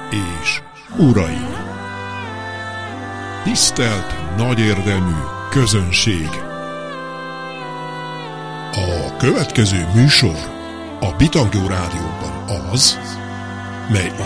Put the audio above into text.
és uraim! Tisztelt nagyérdemű közönség! A következő műsor a Bitanggyó Rádióban az, mely